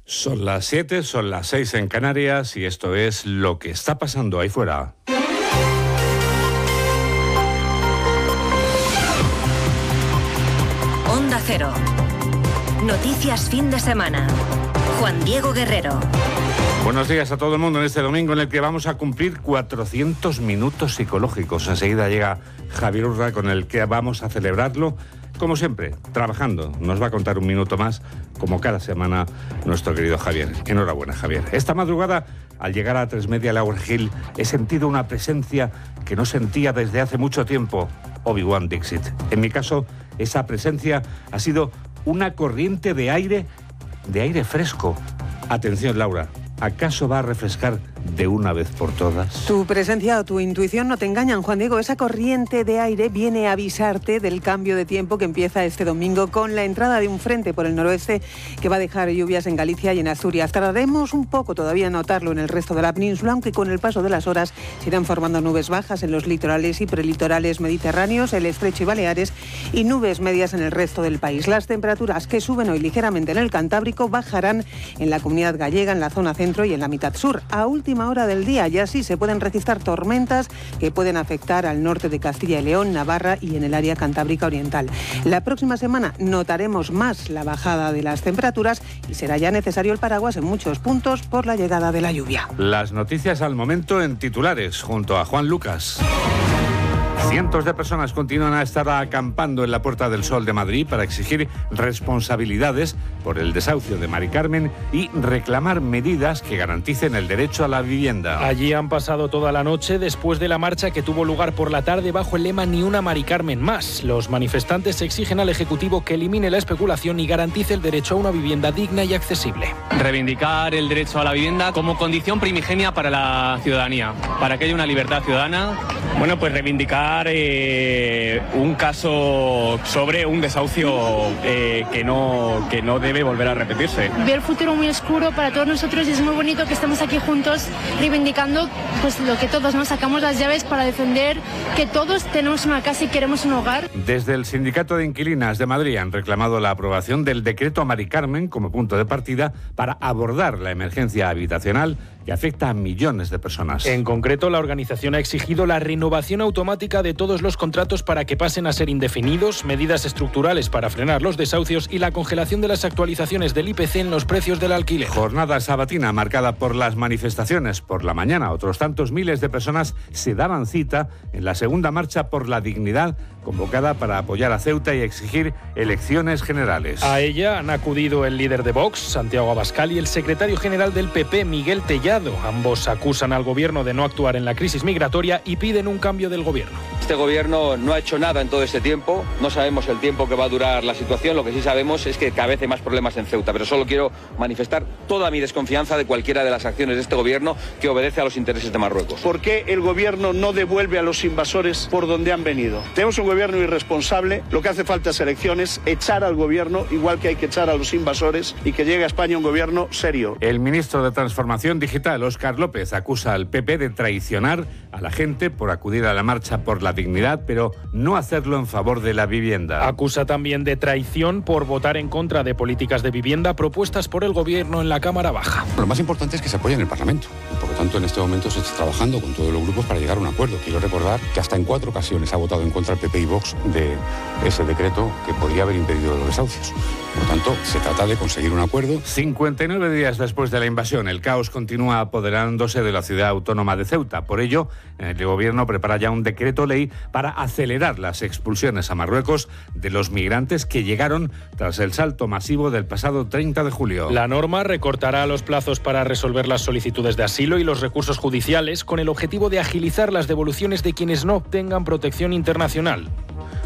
Son las 7, son las 6 en Canarias y esto es lo que está pasando ahí fuera. Onda Cero. Noticias fin de semana. Juan Diego Guerrero. Buenos días a todo el mundo en este domingo en el que vamos a cumplir 400 minutos psicológicos. Enseguida llega Javier Urra con el que vamos a celebrarlo. Como siempre, trabajando. Nos va a contar un minuto más, como cada semana, nuestro querido Javier. Enhorabuena, Javier. Esta madrugada, al llegar a 3 Media Laurel Hill, he sentido una presencia que no sentía desde hace mucho tiempo. Obi-Wan Dixit. En mi caso, esa presencia ha sido una corriente de aire fresco. Atención, Laura. ¿Acaso va a refrescar de una vez por todas? Tu presencia o tu intuición no te engañan, Juan Diego. Esa corriente de aire viene a avisarte del cambio de tiempo que empieza este domingo con la entrada de un frente por el noroeste que va a dejar lluvias en Galicia y en Asturias. Tardaremos un poco todavía en notarlo en el resto de la península, aunque con el paso de las horas se irán formando nubes bajas en los litorales y prelitorales mediterráneos, el Estrecho y Baleares, y nubes medias en el resto del país. Las temperaturas que suben hoy ligeramente en el Cantábrico bajarán en la Comunidad Gallega, en la zona centro y en la mitad sur a última hora del día. Ya sí se pueden registrar tormentas que pueden afectar al norte de Castilla y León, Navarra y en el área cantábrica oriental. La próxima semana notaremos más la bajada de las temperaturas y será ya necesario el paraguas en muchos puntos por la llegada de la lluvia. Las noticias al momento en titulares junto a Juan Lucas. Cientos de personas continúan a estar acampando en la Puerta del Sol de Madrid para exigir responsabilidades por el desahucio de Mari Carmen y reclamar medidas que garanticen el derecho a la vivienda. Allí han pasado toda la noche después de la marcha que tuvo lugar por la tarde bajo el lema Ni una Mari Carmen más. Los manifestantes exigen al Ejecutivo que elimine la especulación y garantice el derecho a una vivienda digna y accesible. Reivindicar el derecho a la vivienda como condición primigenia para la ciudadanía, para que haya una libertad ciudadana. Bueno, pues reivindicar un caso sobre un desahucio que no debe volver a repetirse. Veo el futuro muy oscuro para todos nosotros y es muy bonito que estemos aquí juntos reivindicando pues lo que todos nos sacamos las llaves para defender que todos tenemos una casa y queremos un hogar. Desde el Sindicato de Inquilinas de Madrid han reclamado la aprobación del decreto a Mari Carmen como punto de partida para abordar la emergencia habitacional que afecta a millones de personas. En concreto, la organización ha exigido la renovación automática de todos los contratos para que pasen a ser indefinidos, medidas estructurales para frenar los desahucios y la congelación de las actualizaciones del IPC en los precios del alquiler. Jornada sabatina marcada por las manifestaciones. Por la mañana, otros tantos miles de personas se daban cita en la segunda marcha por la dignidad convocada para apoyar a Ceuta y exigir elecciones generales. A ella han acudido el líder de Vox, Santiago Abascal, y el secretario general del PP, Miguel Tellado. Ambos acusan al gobierno de no actuar en la crisis migratoria y piden un cambio del gobierno. Este gobierno no ha hecho nada en todo este tiempo, no sabemos el tiempo que va a durar la situación, lo que sí sabemos es que cada vez hay más problemas en Ceuta, pero solo quiero manifestar toda mi desconfianza de cualquiera de las acciones de este gobierno que obedece a los intereses de Marruecos. ¿Por qué el gobierno no devuelve a los invasores por donde han venido? Tenemos un gobierno irresponsable, lo que hace falta es elecciones, echar al gobierno, igual que hay que echar a los invasores, y que llegue a España un gobierno serio. El ministro de Transformación Digital, Óscar López, acusa al PP de traicionar a la gente por acudir a la marcha por la dignidad, pero no hacerlo en favor de la vivienda. Acusa también de traición por votar en contra de políticas de vivienda propuestas por el gobierno en la Cámara Baja. Lo más importante es que se apoye en el Parlamento. Por lo tanto, en este momento se está trabajando con todos los grupos para llegar a un acuerdo. Quiero recordar que hasta en 4 ocasiones ha votado en contra el PP y Vox de ese decreto que podría haber impedido los desahucios. Por lo tanto, se trata de conseguir un acuerdo. 59 días después de la invasión, el caos continúa apoderándose de la ciudad autónoma de Ceuta. Por ello, el gobierno prepara ya un decreto ley para acelerar las expulsiones a Marruecos de los migrantes que llegaron tras el salto masivo del pasado 30 de julio. La norma recortará los plazos para resolver las solicitudes de asilo y los recursos judiciales con el objetivo de agilizar las devoluciones de quienes no obtengan protección internacional.